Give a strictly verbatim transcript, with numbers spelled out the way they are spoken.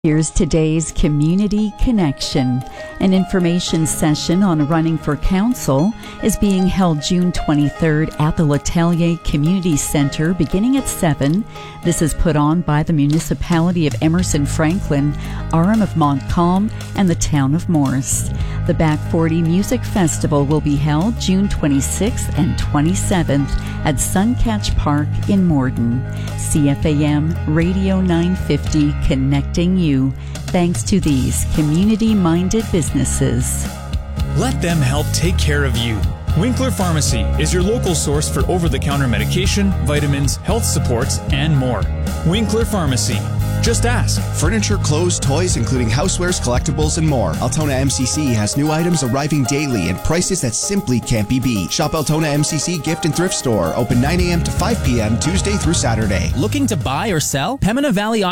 Here's today's Community Connection. An information session on running for council is being held June twenty-third at the L'Atelier Community Center beginning at seven. This is put on by the municipality of Emerson Franklin, R M of Montcalm, and the town of Morris. The Back forty Music Festival will be held June twenty-sixth and twenty-seventh at Suncatch Park in Morden. C F A M Radio nine fifty, connecting you. Thanks to these community-minded businesses. Let them help take care of you. Winkler Pharmacy is your local source for over-the-counter medication, vitamins, health supports, and more. Winkler Pharmacy. Just ask. Furniture, clothes, toys, including housewares, collectibles, and more. Altona M C C has new items arriving daily and prices that simply can't be beat. Shop Altona M C C Gift and Thrift Store, open nine a.m. to five p.m. Tuesday through Saturday. Looking to buy or sell? Pembina Valley